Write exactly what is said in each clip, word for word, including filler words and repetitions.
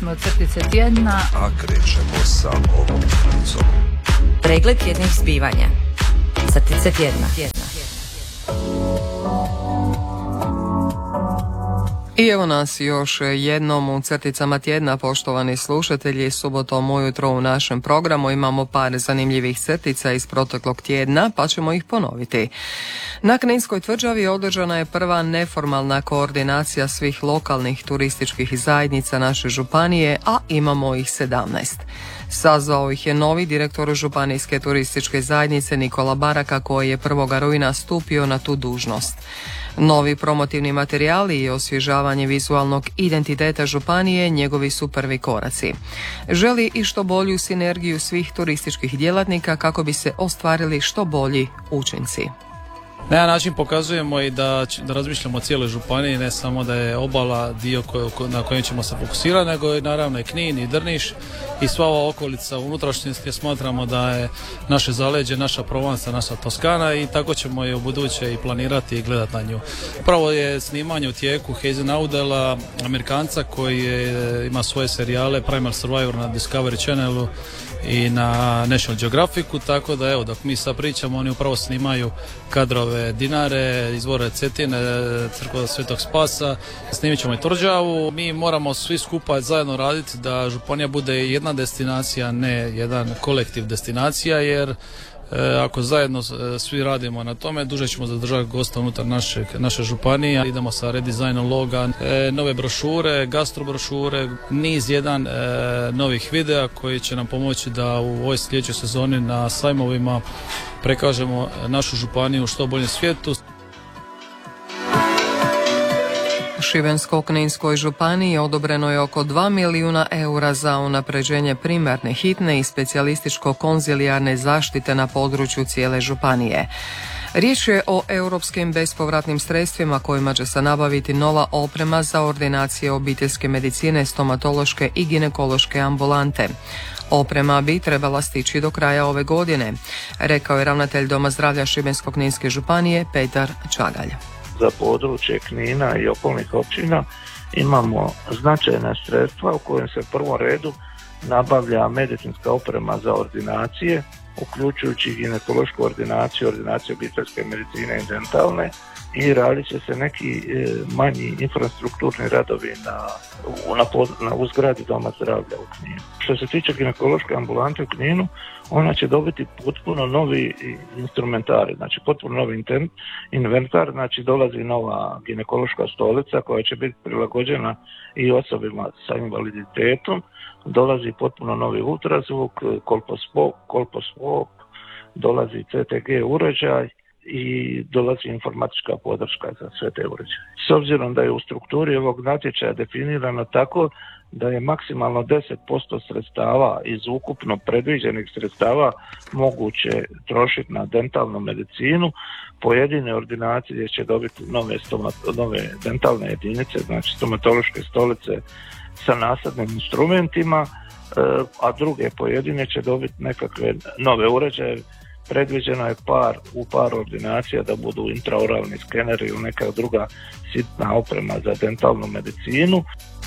Crtice tjedna. A krećemo sa ovom crticom. Pregled tjednih zbivanja. Crtice tjedna. tjedna. I evo nas još jednom u crticama tjedna, poštovani slušatelji. Subotom ujutro u našem programu imamo par zanimljivih crtica iz proteklog tjedna, pa ćemo ih ponoviti. Na Kninskoj tvrđavi održana je prva neformalna koordinacija svih lokalnih turističkih zajednica naše županije, a imamo ih sedamnaest. Sazvao ih je novi direktor županijske turističke zajednice Nikola Baraka, koji je prvog rujna stupio na tu dužnost. Novi promotivni materijali i osvježavanje vizualnog identiteta županije njegovi su prvi koraci. Želi i što bolju sinergiju svih turističkih djelatnika kako bi se ostvarili što bolji učinci. Na jedan način pokazujemo i da, da razmišljamo o cijeloj županiji, ne samo da je obala dio koje, na kojem ćemo se fokusirati, nego i naravno i Knin i Drniš i sva ova okolica unutrašnjosti. Smatramo da je naše zaleđe, naša Provansa, naša Toskana i tako ćemo je u buduće i planirati i gledati na nju. Prvo je snimanje u tijeku Heisenaudela, Amerikanca koji je, ima svoje serijale Primal Survivor na Discovery Channelu i na National Geographicu, tako da evo dok mi sad pričamo oni upravo snimaju kadrove Dinare, izvore Cetine, crkva Svetog Spasa, snimit ćemo i Tvrđavu. Mi moramo svi skupa zajedno raditi da županija bude jedna destinacija, ne jedan kolektiv destinacija, jer ako zajedno svi radimo na tome, duže ćemo zadržati gosta unutar naše, naše županije. Idemo sa redizajnom loga, nove brošure, gastro brošure, niz jedan novih videa koji će nam pomoći da u ovoj sljedećoj sezoni na sajmovima prekažemo našu županiju u što boljem svijetu. Šibensko-kninskoj županiji odobreno je oko dva milijuna eura za unapređenje primarne, hitne i specijalističko-konzilijarne zaštite na području cijele županije. Riječ je o europskim bespovratnim sredstvima kojima će se nabaviti nova oprema za ordinacije obiteljske medicine, stomatološke i ginekološke ambulante. Oprema bi trebala stići do kraja ove godine, rekao je ravnatelj Doma zdravlja Šibensko-kninske županije Petar Čagalj. Za područje Knina i okolnih općina imamo značajna sredstva u kojem se u prvom redu nabavlja medicinska oprema za ordinacije, uključujući ginekološku ordinaciju, ordinaciju obiteljske medicine i dentalne, i radit će se neki e, manji infrastrukturni radovi na, na, na uzgradi Doma zdravlja u Kninu. Što se tiče ginekološke ambulante u Kninu, ona će dobiti potpuno novi instrumentari, znači potpuno novi inventar, znači dolazi nova ginekološka stolica koja će biti prilagođena i osobima sa invaliditetom, dolazi potpuno novi ultrazvuk, kolposkop, kolposkop, dolazi C T G uređaj i dolazi informatička podrška za sve te uređaje. S obzirom da je u strukturi ovog natječaja definirano tako da je maksimalno deset posto sredstava iz ukupno predviđenih sredstava moguće trošiti na dentalnu medicinu, pojedine ordinacije će dobiti nove, stomat, nove dentalne jedinice, znači stomatološke stolice sa nasadnim instrumentima, a druge pojedine će dobiti nekakve nove uređaje. Predviđeno je par, u par ordinacija da budu intraoralni skeneri ili neka druga sitna oprema za dentalnu medicinu.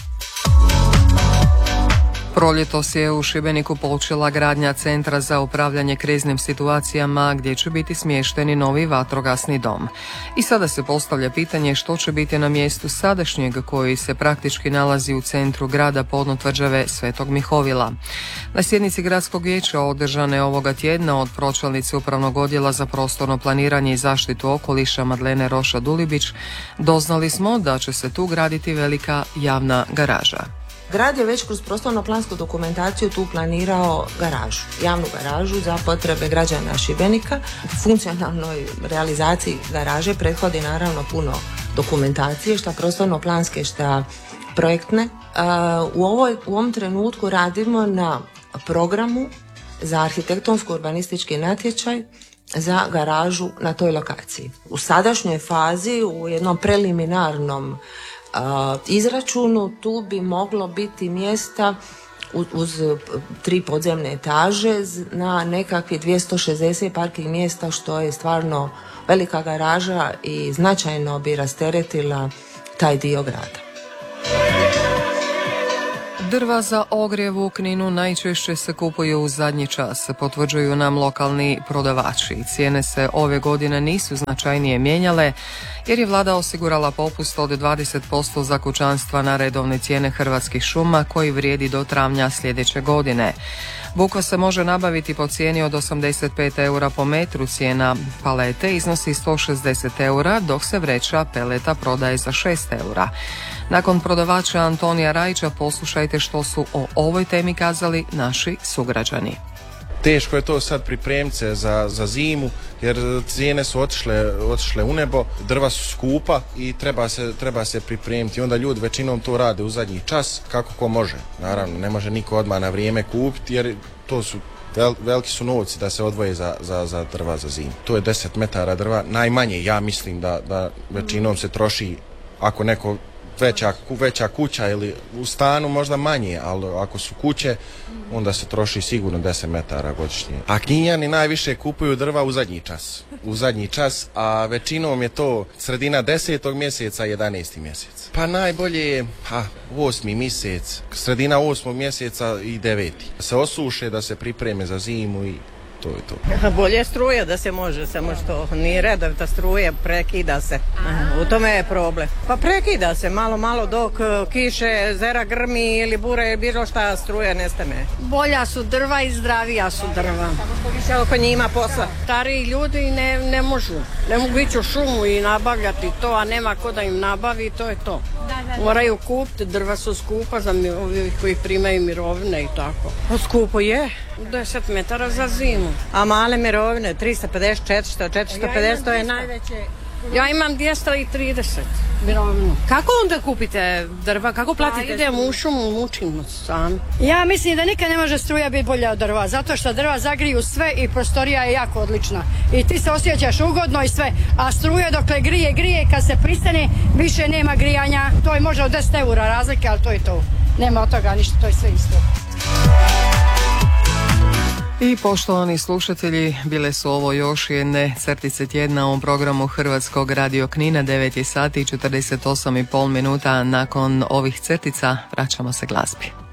Proljetos je u Šibeniku počela gradnja centra za upravljanje kriznim situacijama gdje će biti smješteni novi vatrogasni dom. I sada se postavlja pitanje što će biti na mjestu sadašnjeg koji se praktički nalazi u centru grada podno tvrđave Svetog Mihovila. Na sjednici gradskog vijeća održane ovoga tjedna od pročelnice Upravnog odjela za prostorno planiranje i zaštitu okoliša Madlene Roša-Dulibić doznali smo da će se tu graditi velika javna garaža. Grad je već kroz prostorno-plansku dokumentaciju tu planirao garažu, javnu garažu za potrebe građana Šibenika. Funkcionalnoj realizaciji garaže prethodi naravno puno dokumentacije, šta prostorno-planske, šta projektne. U, ovoj, u ovom trenutku radimo na programu za arhitektonsko-urbanistički natječaj za garažu na toj lokaciji. U sadašnjoj fazi, u jednom preliminarnom Uh, izračunu, tu bi moglo biti mjesta uz, uz tri podzemne etaže na nekakvih dvjesto šezdeset parking mjesta, što je stvarno velika garaža i značajno bi rasteretila taj dio grada. Drva za ogrjev u Kninu najčešće se kupuju u zadnji čas, potvrđuju nam lokalni prodavači. Cijene se ove godine nisu značajnije mijenjale jer je vlada osigurala popust od dvadeset posto za kućanstva na redovne cijene Hrvatskih šuma koji vrijedi do travnja sljedeće godine. Bukva se može nabaviti po cijeni od osamdeset pet eura po metru, cijena palete iznosi sto šezdeset eura, dok se vreća peleta prodaje za šest eura. Nakon prodavača Antonija Rajića poslušajte što su o ovoj temi kazali naši sugrađani. Teško je to sad pripremiti se za, za zimu jer cijene su otišle, otišle u nebo, drva su skupa i treba se, treba se pripremiti. Onda ljudi većinom to rade u zadnji čas kako ko može. Naravno, ne može niko odmah na vrijeme kupiti jer to su vel, veliki su novci da se odvoje za, za, za drva za zimu. To je deset metara drva, najmanje ja mislim da, da većinom se troši ako neko Veća, veća kuća ili u stanu možda manje, ali ako su kuće onda se troši sigurno deset metara godišnje. A Kninjani najviše kupuju drva u zadnji čas. U zadnji čas, a većinom je to sredina desetog mjeseca, jedanaesti mjesec. Pa najbolje je ha, osmi mjesec, sredina osmog mjeseca i deveti. Da se osuše, da se pripreme za zimu i to je to. Bolje struje da se može, samo što nije redovita struje, prekida se. Aha, u tome je problem. Pa prekida se malo, malo dok kiše, zera grmi ili bure, bilo šta, struje nestane. Bolja su drva i zdravija su drva. Samo što više oko njima posla. Stariji ljudi ne, ne možu. Ne mogu ići u šumu i nabavljati to, a nema ko da im nabavi, to je to. Moraju kupiti, drva su skupa za ovih koji primaju mirovine i tako. Pa skupo je. deset metara za zimu. A male mirovine, tristo pedeset, četiristo, četiristo pedeset, to je najveće. Ja imam dvjesto trideset mirovinu. Kako onda kupite drva? Kako platite? Ja idem u šumu, mučimo sami. Ja mislim da nikad ne može struja biti bolja od drva, zato što drva zagriju sve i prostorija je jako odlična. I ti se osjećaš ugodno i sve, a struja dokle grije, grije, kad se pristane, više nema grijanja. To je možda od deset eura razlike, ali to je to. Nema od toga ništa, to je sve isto. I poštovani slušatelji, bile su ovo još jedne crtice tjedna u programu Hrvatskog radio Knina. Devet je sati i četrdeset osam i pol minuta. Nakon ovih crtica vraćamo se glazbi.